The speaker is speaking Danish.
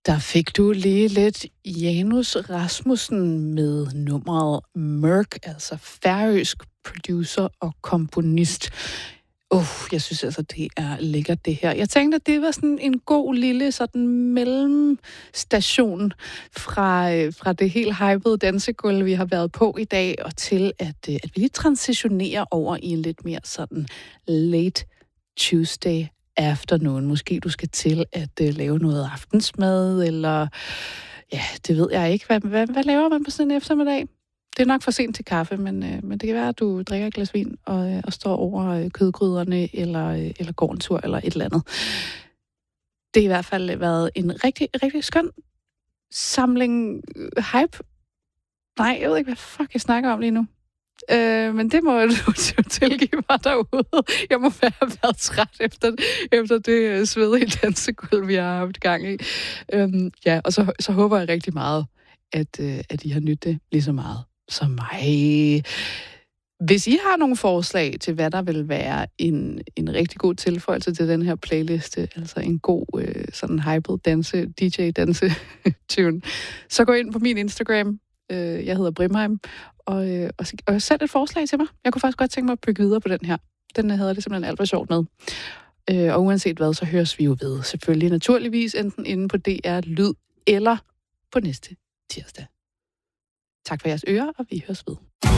Der fik du lige lidt Janus Rasmussen med nummeret Mørk, altså færøsk producer og komponist. Jeg synes altså, det er lækkert det her. Jeg tænkte, at det var sådan en god lille sådan mellemstation fra det helt hypede dansegulv, vi har været på i dag, og til at vi lige transitionerer over i en lidt mere sådan late Tuesday afternoon. Måske du skal til at lave noget aftensmad, eller ja, det ved jeg ikke. Hvad laver man på sådan en eftermiddag? Det er nok for sent til kaffe, men det kan være, at du drikker et glas vin og står over kødgryderne, eller går en tur, eller et eller andet. Det har i hvert fald været en rigtig, rigtig skøn samling hype. Nej, jeg ved ikke, hvad fuck jeg snakker om lige nu. Men det må du tilgive mig derude. Jeg må have været træt efter det svedige dansegulv, vi har haft gang i. Og så håber jeg rigtig meget, at I har nydt det lige så meget som mig. Hvis I har nogle forslag til, hvad der vil være en rigtig god tilføjelse til den her playliste, altså en god sådan hyped DJ-danse-tune, så gå ind på min Instagram. Jeg hedder Brimheim, og sæt et forslag til mig. Jeg kunne faktisk godt tænke mig at bygge videre på den her. Den havde det simpelthen alt for sjovt med. Og uanset hvad, så høres vi jo ved. Selvfølgelig naturligvis enten inde på DR Lyd, eller på næste tirsdag. Tak for jeres ører, og vi høres ved.